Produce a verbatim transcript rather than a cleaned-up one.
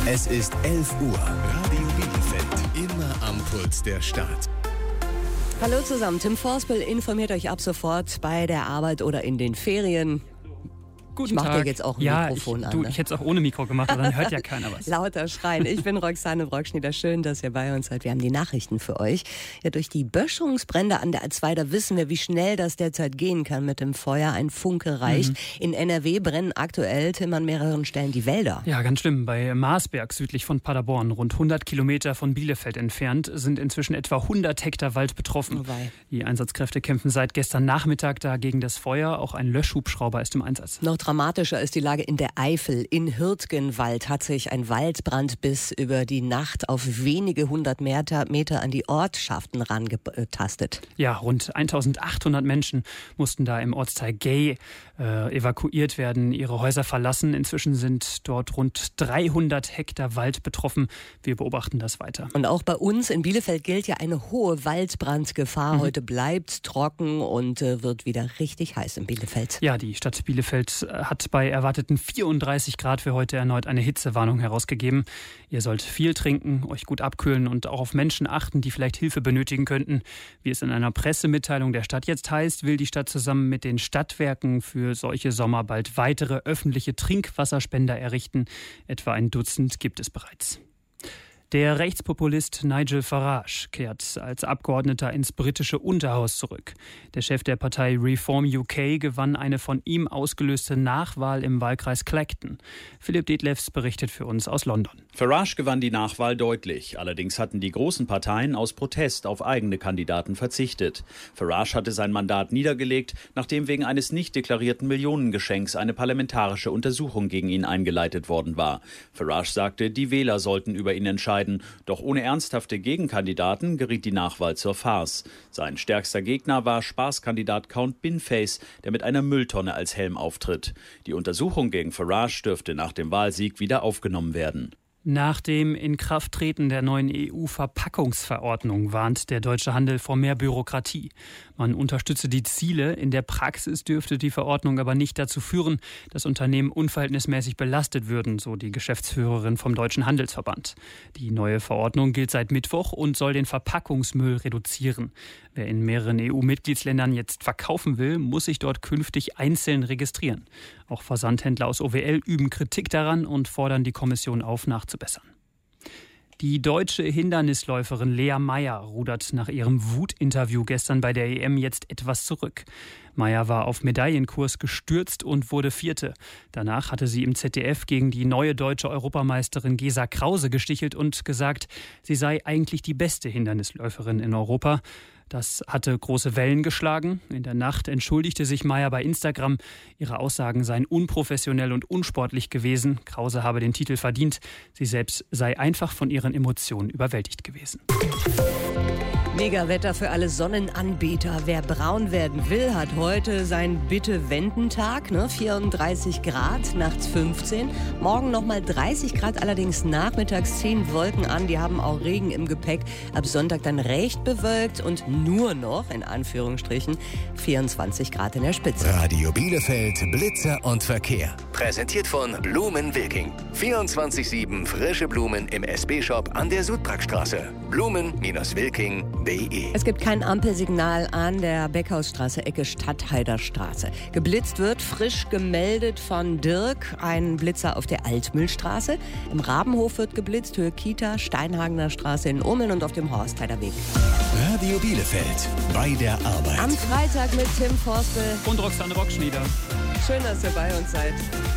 Es ist elf Uhr. Radio Bielefeld. Immer am Puls der Stadt. Hallo zusammen, Tim Forspel informiert euch ab sofort bei der Arbeit oder in den Ferien. Guten ich mach Tag. dir jetzt auch ein ja, Mikrofon ich, an. Du, Ne? ich hätte es auch ohne Mikro gemacht, aber dann hört ja keiner was. Lauter schreien. Ich bin Roxane Brockschnieder. Schön, dass ihr bei uns seid. Wir haben die Nachrichten für euch. Ja, durch die Böschungsbrände an der A zwei, da wissen wir, wie schnell das derzeit gehen kann mit dem Feuer. Ein Funke reicht. Mhm. In N R W brennen aktuell, Tim, an mehreren Stellen die Wälder. Ja, ganz schlimm. Bei Marsberg südlich von Paderborn, rund hundert Kilometer von Bielefeld entfernt, sind inzwischen etwa hundert Hektar Wald betroffen. Oh wei. Die Einsatzkräfte kämpfen seit gestern Nachmittag da gegen das Feuer. Auch ein Löschhubschrauber ist im Einsatz. Noch dramatischer ist die Lage in der Eifel. In Hürtgenwald hat sich ein Waldbrand bis über die Nacht auf wenige hundert Meter, Meter an die Ortschaften rangetastet. Ja, rund eintausendachthundert Menschen mussten da im Ortsteil Gay äh, evakuiert werden, ihre Häuser verlassen. Inzwischen sind dort rund dreihundert Hektar Wald betroffen. Wir beobachten das weiter. Und auch bei uns in Bielefeld gilt ja eine hohe Waldbrandgefahr. Mhm. Heute bleibt trocken und äh, wird wieder richtig heiß in Bielefeld. Ja, die Stadt Bielefeld hat bei erwarteten vierunddreißig Grad für heute erneut eine Hitzewarnung herausgegeben. Ihr sollt viel trinken, euch gut abkühlen und auch auf Menschen achten, die vielleicht Hilfe benötigen könnten. Wie es in einer Pressemitteilung der Stadt jetzt heißt, will die Stadt zusammen mit den Stadtwerken für solche Sommer bald weitere öffentliche Trinkwasserspender errichten. Etwa ein Dutzend gibt es bereits. Der Rechtspopulist Nigel Farage kehrt als Abgeordneter ins britische Unterhaus zurück. Der Chef der Partei Reform U K gewann eine von ihm ausgelöste Nachwahl im Wahlkreis Clacton. Philipp Detlefs berichtet für uns aus London. Farage gewann die Nachwahl deutlich. Allerdings hatten die großen Parteien aus Protest auf eigene Kandidaten verzichtet. Farage hatte sein Mandat niedergelegt, nachdem wegen eines nicht deklarierten Millionengeschenks eine parlamentarische Untersuchung gegen ihn eingeleitet worden war. Farage sagte, die Wähler sollten über ihn entscheiden. Doch ohne ernsthafte Gegenkandidaten geriet die Nachwahl zur Farce. Sein stärkster Gegner war Spaßkandidat Count Binface, der mit einer Mülltonne als Helm auftritt. Die Untersuchung gegen Farage dürfte nach dem Wahlsieg wieder aufgenommen werden. Nach dem Inkrafttreten der neuen E U-Verpackungsverordnung warnt der deutsche Handel vor mehr Bürokratie. Man unterstütze die Ziele, in der Praxis dürfte die Verordnung aber nicht dazu führen, dass Unternehmen unverhältnismäßig belastet würden, so die Geschäftsführerin vom Deutschen Handelsverband. Die neue Verordnung gilt seit Mittwoch und soll den Verpackungsmüll reduzieren. Wer in mehreren E U-Mitgliedsländern jetzt verkaufen will, muss sich dort künftig einzeln registrieren. Auch Versandhändler aus O W L üben Kritik daran und fordern die Kommission auf, nachzubessern. Die deutsche Hindernisläuferin Lea Meyer rudert nach ihrem Wutinterview gestern bei der E M jetzt etwas zurück. Meyer war auf Medaillenkurs gestürzt und wurde Vierte. Danach hatte sie im Z D F gegen die neue deutsche Europameisterin Gesa Krause gestichelt und gesagt, sie sei eigentlich die beste Hindernisläuferin in Europa. Das hatte große Wellen geschlagen. In der Nacht entschuldigte sich Meyer bei Instagram. Ihre Aussagen seien unprofessionell und unsportlich gewesen. Krause habe den Titel verdient. Sie selbst sei einfach von ihren Emotionen überwältigt gewesen. Mega-Wetter für alle Sonnenanbeter. Wer braun werden will, hat heute seinen Bitte-Wenden-Tag. Ne? vierunddreißig Grad, nachts fünfzehn. Morgen nochmal dreißig Grad, allerdings nachmittags zehn Wolken an. Die haben auch Regen im Gepäck. Ab Sonntag dann recht bewölkt und nur noch, in Anführungsstrichen, vierundzwanzig Grad in der Spitze. Radio Bielefeld, Blitzer und Verkehr. Präsentiert von Blumen Wilking. vierundzwanzig sieben frische Blumen im S B-Shop an der Sudbrackstraße. Blumen Wilking punkt de. Es gibt kein Ampelsignal an der Beckhausstraße, Ecke Stadtheiderstraße. Geblitzt wird, frisch gemeldet von Dirk, ein Blitzer auf der Altmühlstraße. Im Rabenhof wird geblitzt, Höhe Kita, Steinhagener Straße in Ummeln und auf dem Horstheider Weg. Radio Bielefeld, bei der Arbeit. Am Freitag mit Tim Forspel Und Roxane Brockschnieder. Schön, dass ihr bei uns seid.